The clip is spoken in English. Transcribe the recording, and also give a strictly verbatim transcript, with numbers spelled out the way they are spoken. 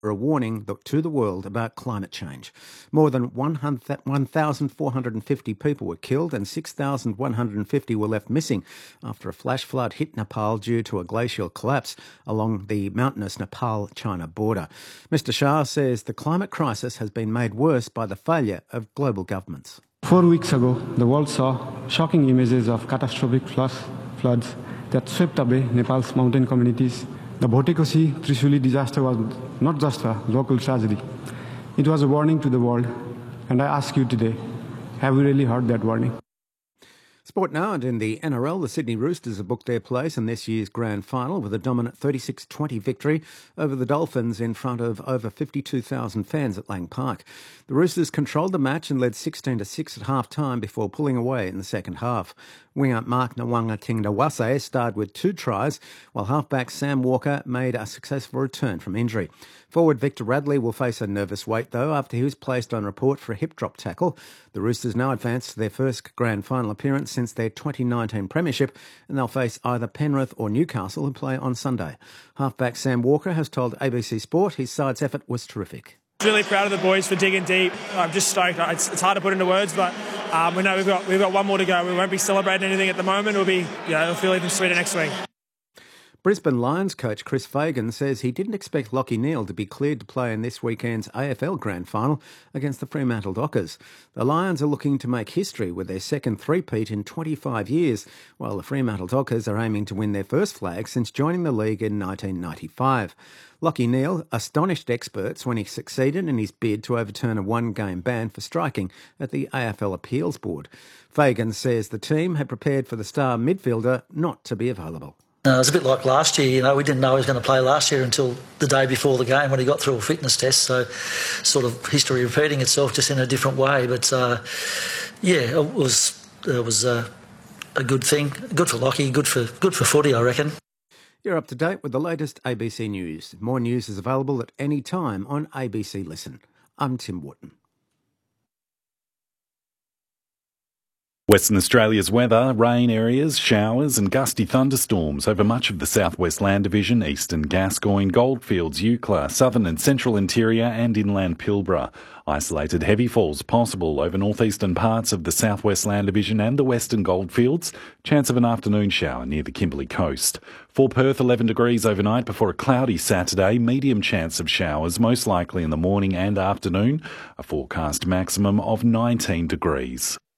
a warning to the world about climate change. More than one thousand four hundred fifty people were killed and six thousand one hundred fifty were left missing after a flash flood hit Nepal due to a glacial collapse along the mountainous Nepal-China border. Mister Shah says the climate crisis has been made worse by the failure of global governments. Four weeks ago, the world saw shocking images of catastrophic floods that swept away Nepal's mountain communities. The Bhotekoshi Trishuli disaster was not just a local tragedy. It was a warning to the world. And I ask you today, have we really heard that warning? Sport now, and in the N R L, the Sydney Roosters have booked their place in this year's grand final with a dominant thirty-six twenty victory over the Dolphins in front of over fifty-two thousand fans at Lang Park. The Roosters controlled the match and led sixteen to six at half-time before pulling away in the second half. Winger Mark Nawanga-Tingdawase starred with two tries, while halfback Sam Walker made a successful return from injury. Forward Victor Radley will face a nervous wait, though, after he was placed on report for a hip drop tackle. The Roosters now advance to their first grand final appearance since their twenty nineteen premiership, and they'll face either Penrith or Newcastle, who play on Sunday. Halfback Sam Walker has told A B C Sport his side's effort was terrific. Really proud of the boys for digging deep. I'm just stoked. It's, it's hard to put into words, but um, we know we've got we've got one more to go. We won't be celebrating anything at the moment. It'll be, you know, it'll feel even sweeter next week. Brisbane Lions coach Chris Fagan says he didn't expect Lachie Neale to be cleared to play in this weekend's A F L Grand Final against the Fremantle Dockers. The Lions are looking to make history with their second three-peat in twenty-five years, while the Fremantle Dockers are aiming to win their first flag since joining the league in nineteen ninety-five. Lachie Neale astonished experts when he succeeded in his bid to overturn a one-game ban for striking at the A F L Appeals Board. Fagan says the team had prepared for the star midfielder not to be available. Uh, it was a bit like last year, you know, we didn't know he was going to play last year until the day before the game when he got through a fitness test, so sort of history repeating itself just in a different way. But, uh, yeah, it was it was uh, a good thing, good for Lachie, good for, good for footy, I reckon. You're up to date with the latest A B C News. More news is available at any time on A B C Listen. I'm Tim Wharton. Western Australia's weather, rain areas, showers and gusty thunderstorms over much of the southwest land division, eastern Gascoyne, Goldfields, Eucla, southern and central interior and inland Pilbara. Isolated heavy falls possible over northeastern parts of the southwest land division and the western Goldfields. Chance of an afternoon shower near the Kimberley coast. For Perth, eleven degrees overnight before a cloudy Saturday. Medium chance of showers, most likely in the morning and afternoon. A forecast maximum of nineteen degrees.